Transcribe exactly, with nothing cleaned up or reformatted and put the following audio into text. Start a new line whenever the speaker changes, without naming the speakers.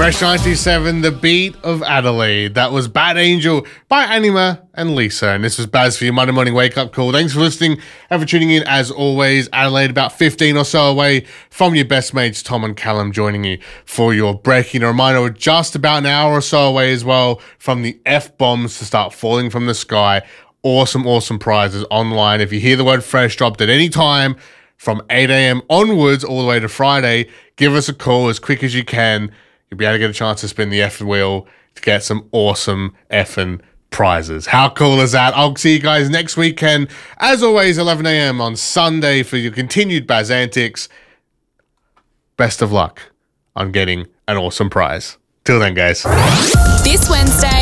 Fresh ninety-seven, The Beat of Adelaide. That was Bad Angel by Anima and Lisa. And this was Baz for your Monday morning wake-up call. Thanks for listening and for tuning in. As always, Adelaide about fifteen or so away from your best mates, Tom and Callum, joining you for your breaking. A reminder, we're just about an hour or so away as well from the F-bombs to start falling from the sky. Awesome, awesome prizes online. If you hear the word fresh dropped at any time from eight a.m. onwards all the way to Friday, give us a call as quick as you can. You'll be able to get a chance to spin the effing wheel to get some awesome effing prizes. How cool is that? I'll see you guys next weekend. As always, eleven a.m. on Sunday for your continued Baz antics. Best of luck on getting an awesome prize. Till then, guys.
This Wednesday,